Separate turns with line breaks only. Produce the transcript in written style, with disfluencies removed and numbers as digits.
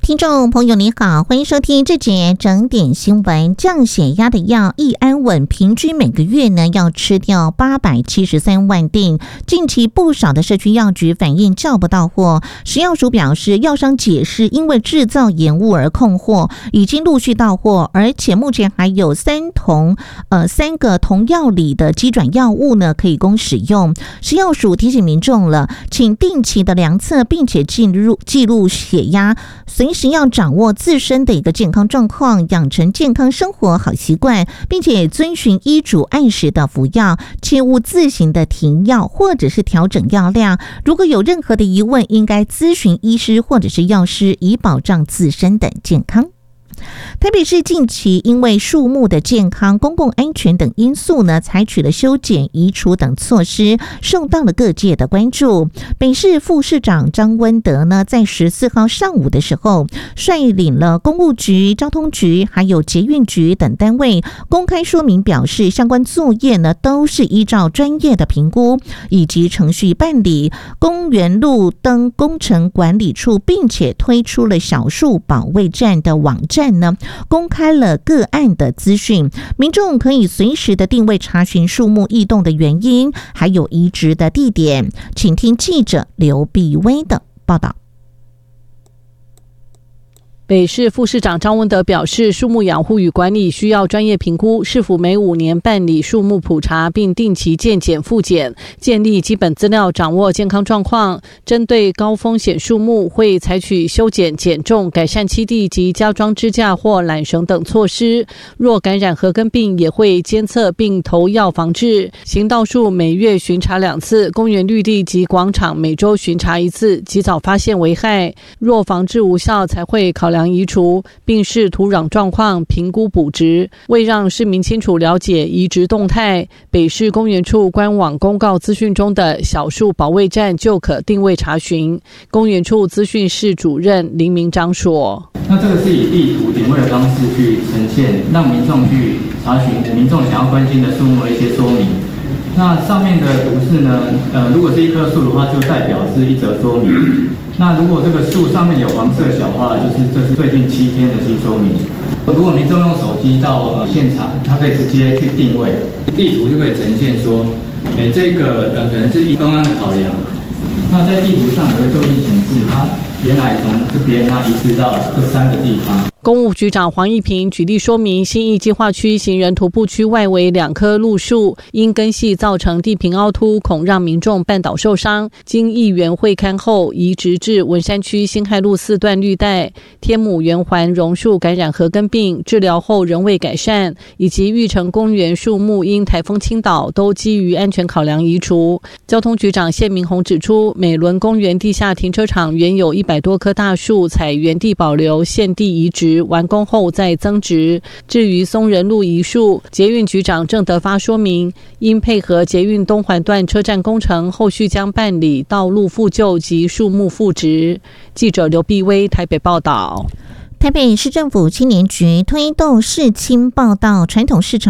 听众朋友你好，欢迎收听这节整点新闻。降血压的药益安稳平均每个月呢要吃掉873万锭，近期不少的社区药局反映叫不到货，食药署表示药商解释因为制造延误而控货，已经陆续到货，而且目前还有3个同药理的机转药物呢可以供使用。食药署提醒民众了，请定期的量测，并且记录血压，随时要掌握自身的一个健康状况，养成健康生活好习惯，并且遵循医嘱按时的服药，切勿自行的停药或者是调整药量。如果有任何的疑问，应该咨询医师或者是药师，以保障自身的健康。台北市近期因为树木的健康、公共安全等因素呢，采取了修剪、移除等措施，受到了各界的关注。北市副市长张温德呢，在14号上午的时候，率领了公务局、交通局还有捷运局等单位公开说明，表示相关作业呢都是依照专业的评估以及程序办理。公园路灯工程管理处并且推出了小树保卫站的网站呢，公开了个案的资讯，民众可以随时的定位查询树木异动的原因，还有移植的地点。请听记者刘碧薇的报道。
北市副市长张温德表示，树木养护与管理需要专业评估，市府每5年办理树木普查，并定期健检复检，建立基本资料，掌握健康状况。针对高风险树木，会采取修剪、减重、改善栖地及加装支架或缆绳等措施。若感染禾根病，也会监测并投药防治。行道树每月巡查2次，公园绿地及广场每周巡查1次，及早发现危害。若防治无效，才会考量移除，并视土壤状况评估补植。为让市民清楚了解移植动态，北市公园处官网公告资讯中的小树保卫站就可定位查询。公园处资讯室主任林明章说：“
那这个是以地图点位的方式去呈现，让民众去查询民众想要关心的树木的一些说明。那上面的图示呢，如果是一棵树的话，就代表是一则说明。那如果这个树上面有黄色小花，就是这是最近7天的新说明。如果民众用手机到现场，他可以直接去定位，地图就可以呈现说，这个可能是公安的考量。那在地图上也会做一显示，它原来从这边它移植到这3个地方。”
公务局长黄义平举例说明，信义计划区行人徒步区外围2棵路树因根系造成地平凹凸，恐让民众绊倒受伤，经议员会勘后移植至文山区辛亥路4段绿带。天母圆环榕树感染禾根病，治疗后仍未改善，以及玉成公园树木因台风倾倒，都基于安全考量移除。交通局长谢明宏指出，美伦公园地下停车场原有100多棵大树，采原地保留，现地移植，完工后再增植。至于松仁路移树，捷运局长郑德发说明，因配合捷运东环段车站工程，后续将办理道路复旧及树木复植。记者刘碧薇台北报道。
台北市政府青年局推动世青报道传统市场